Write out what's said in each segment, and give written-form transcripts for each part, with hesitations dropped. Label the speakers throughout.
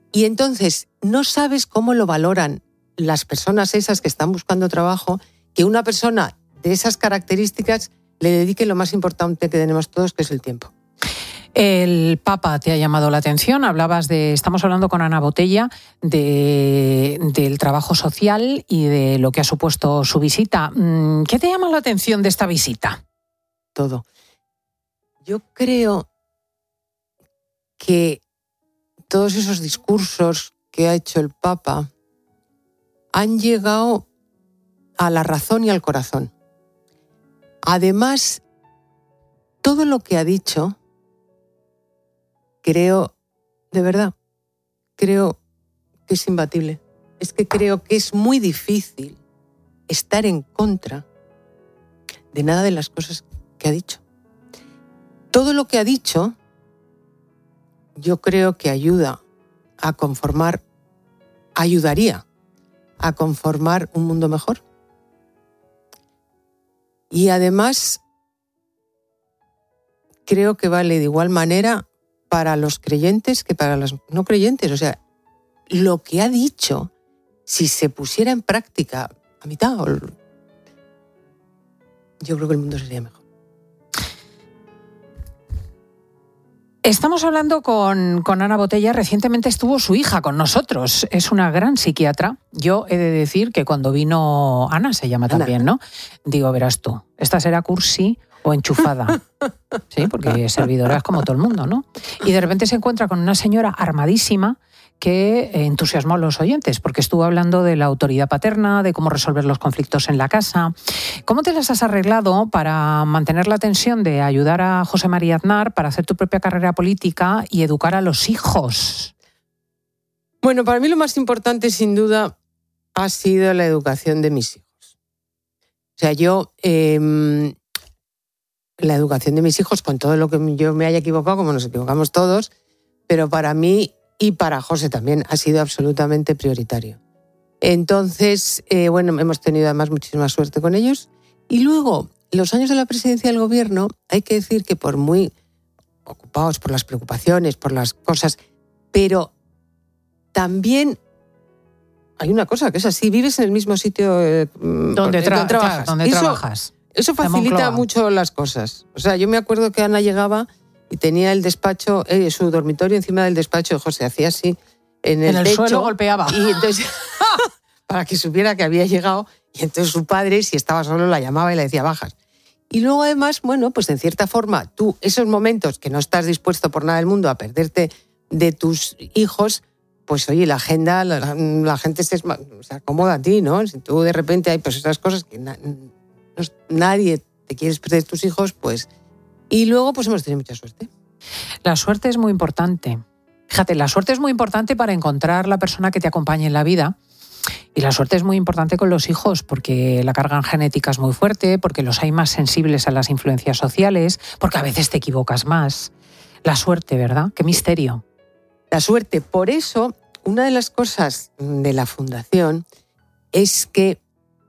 Speaker 1: Y entonces no sabes cómo lo valoran las personas esas que están buscando trabajo, que una persona de esas características le dedique lo más importante que tenemos todos, que es el tiempo.
Speaker 2: El Papa te ha llamado la atención, estamos hablando con Ana Botella del trabajo social y de lo que ha supuesto su visita. ¿Qué te llama la atención de esta visita?
Speaker 1: Todo. Yo creo que todos esos discursos que ha hecho el Papa han llegado a la razón y al corazón. Además, todo lo que ha dicho, creo que es imbatible. Es que creo que es muy difícil estar en contra de nada de las cosas que ha dicho. Todo lo que ha dicho, yo creo que ayudaría a conformar un mundo mejor. Y además, creo que vale de igual manera para los creyentes que para los no creyentes. O sea, lo que ha dicho, si se pusiera en práctica a mitad, yo creo que el mundo sería mejor.
Speaker 2: Estamos hablando con Ana Botella. Recientemente estuvo su hija con nosotros. Es una gran psiquiatra. Yo he de decir que cuando vino Ana, se llama también, ¿no? Digo, verás tú, esta será cursi o enchufada. Sí, porque servidora es como todo el mundo, ¿no? Y de repente se encuentra con una señora armadísima que entusiasmó a los oyentes, porque estuvo hablando de la autoridad paterna, de cómo resolver los conflictos en la casa. ¿Cómo te las has arreglado para mantener la tensión de ayudar a José María Aznar, para hacer tu propia carrera política y educar a los hijos?
Speaker 1: Bueno, para mí lo más importante, sin duda, ha sido la educación de mis hijos. O sea, la educación de mis hijos, con todo lo que yo me haya equivocado, como nos equivocamos todos, pero para mí y para José también ha sido absolutamente prioritario. Entonces, hemos tenido además muchísima suerte con ellos. Y luego, los años de la presidencia del gobierno, hay que decir que por muy ocupados por las preocupaciones, por las cosas, pero también hay una cosa que es así, vives en el mismo sitio
Speaker 2: donde trabajas.
Speaker 1: Eso facilita mucho las cosas. O sea, yo me acuerdo que Ana llegaba y tenía el despacho, su dormitorio encima del despacho de José, hacía así en el techo,
Speaker 2: suelo golpeaba.
Speaker 1: Y entonces, para que supiera que había llegado, y entonces su padre, si estaba solo, la llamaba y le decía bajas. Y luego además, pues en cierta forma, tú esos momentos que no estás dispuesto por nada del mundo a perderte de tus hijos, pues oye, la agenda, la gente se acomoda a ti, ¿no? Si tú de repente hay pues esas cosas que nadie te quieres perder tus hijos, pues... Y luego pues hemos tenido mucha suerte.
Speaker 2: La suerte es muy importante. Fíjate, la suerte es muy importante para encontrar la persona que te acompañe en la vida. Y la suerte es muy importante con los hijos porque la carga genética es muy fuerte, porque los hay más sensibles a las influencias sociales, porque a veces te equivocas más. La suerte, ¿verdad? Qué misterio.
Speaker 1: La suerte. Por eso, una de las cosas de la Fundación es que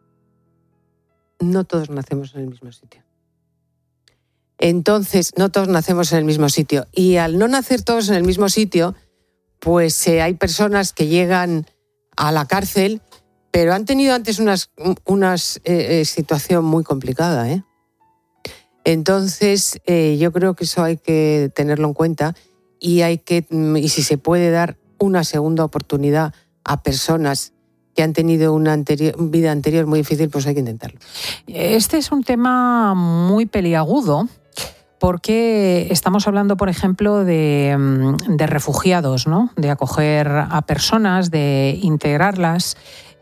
Speaker 1: no todos nacemos en el mismo sitio. Entonces, no todos nacemos en el mismo sitio. Y al no nacer todos en el mismo sitio, pues hay personas que llegan a la cárcel, pero han tenido antes una situación muy complicada, ¿eh? Entonces, yo creo que eso hay que tenerlo en cuenta y si se puede dar una segunda oportunidad a personas que han tenido una vida anterior muy difícil, pues hay que intentarlo.
Speaker 2: Este es un tema muy peliagudo, porque estamos hablando, por ejemplo, de refugiados, ¿no? De acoger a personas, de integrarlas,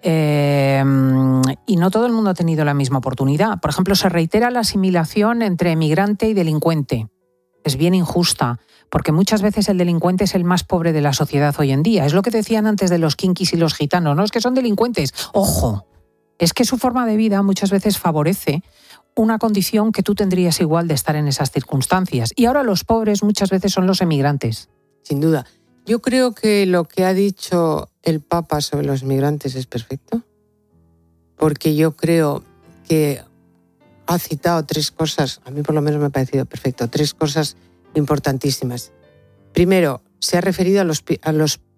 Speaker 2: y no todo el mundo ha tenido la misma oportunidad. Por ejemplo, se reitera la asimilación entre migrante y delincuente. Es bien injusta, porque muchas veces el delincuente es el más pobre de la sociedad hoy en día. Es lo que decían antes de los kinkis y los gitanos, ¿no? Es que son delincuentes. ¡Ojo! Es que su forma de vida muchas veces favorece una condición que tú tendrías igual de estar en esas circunstancias. Y ahora los pobres muchas veces son los emigrantes.
Speaker 1: Sin duda. Yo creo que lo que ha dicho el Papa sobre los migrantes es perfecto, porque yo creo que ha citado tres cosas, a mí por lo menos me ha parecido perfecto, tres cosas importantísimas. Primero, se ha referido a los